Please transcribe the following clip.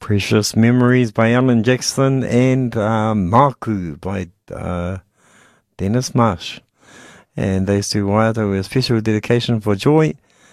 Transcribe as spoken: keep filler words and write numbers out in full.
Precious Memories by Alan Jackson and um, Maku by uh, Dennis Marsh. And those two waiata were a special dedication for Joy